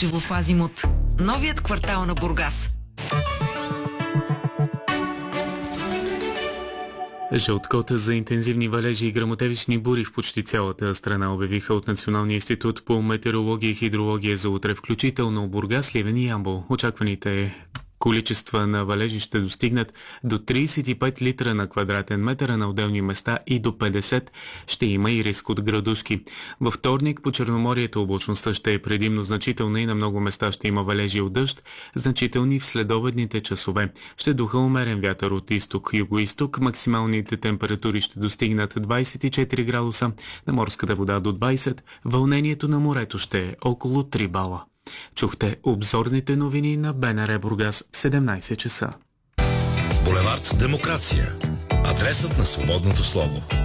в Азимут. Новият квартал на Бургас. Жълт код за интензивни валежи и гръмотевични бури в почти цялата страна обявиха от Националния институт по метеорология и хидрология за утре, включително Бургас, Сливен и Ямбол. Очакваните количества на валежи ще достигнат до 35 литра на квадратен метър, на отделни места и до 50. Ще има и риск от градушки. Във вторник по Черноморието облачността ще е предимно значителна и на много места ще има валежи от дъжд, значителни в следобедните часове. Ще духа умерен вятър от изток-югоизток. Максималните температури ще достигнат 24 градуса, на морската вода до 20. Вълнението на морето ще е около 3 бала. Чухте обзорните новини на БНР Бургас в 17 часа. Булевард Демокрация. Адресът на свободното слово.